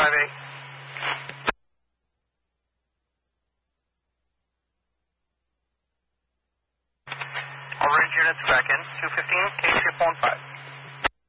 All bridge units back in. 215, K ship 15.